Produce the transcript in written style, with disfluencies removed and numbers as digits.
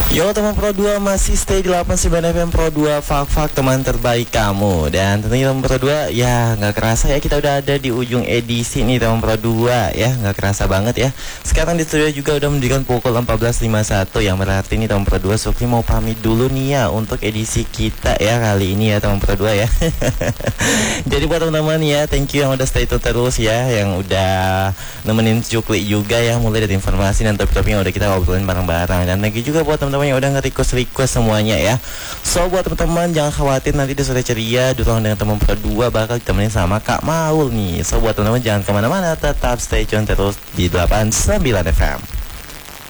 Yo teman Pro 2 masih stay di 89 FM Pro 2 Fak teman terbaik kamu. Dan tentunya teman Pro 2 ya nggak kerasa ya kita udah ada di ujung edisi nih teman Pro 2 ya. Nggak kerasa banget ya. Sekarang di studio juga udah menunjukkan pukul 14.51. Yang berarti nih teman Pro 2 Sukri mau pamit dulu nih ya untuk edisi kita ya kali ini ya teman Pro 2 ya. Jadi buat teman-teman ya, thank you yang udah stay tune terus ya, yang udah nemenin Sukri juga ya, mulai dari informasi dan topik-topik yang udah kita ngobrolin bareng-bareng. Dan thank you juga buat teman-teman yang udah nge-request semuanya ya. So buat teman-teman jangan khawatir, nanti di sore ceria Durang dengan teman Pro 2 bakal ditemenin sama Kak Maul nih. So buat teman-teman jangan kemana-mana, tetap stay tune terus di 89 FM.